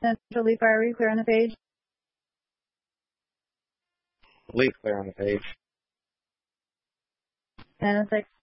Central leaf fire, clear on the page. Leaf clear on the page. And a 6.